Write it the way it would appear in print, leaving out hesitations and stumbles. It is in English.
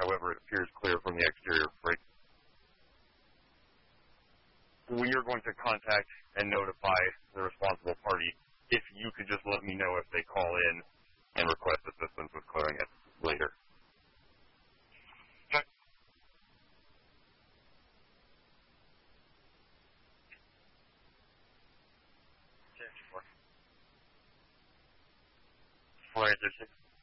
However, it appears clear from the exterior freight. We are going to contact and notify the responsible party. If you could just let me know if they call in and request assistance with clearing it later. Okay. Four eight six.